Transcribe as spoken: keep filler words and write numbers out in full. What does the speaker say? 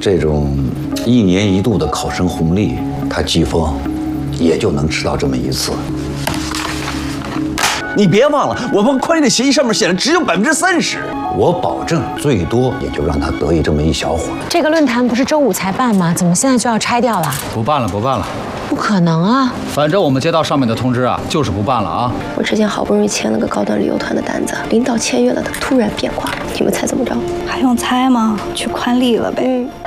这种一年一度的考生红利，他季风也就能吃到这么一次。你别忘了，我们宽利的协议上面写的只有百分之三十，我保证最多也就让他得意这么一小会儿。 这个论坛不是周五才办吗？怎么现在就要拆掉了？ 不办了，不办了。 不可能啊！ 反正我们接到上面的通知啊，就是不办了啊。 我之前好不容易签了个高端旅游团的单子，领导签约了，他突然变卦，你们猜怎么着？ 还用猜吗？去宽利了呗。 嗯。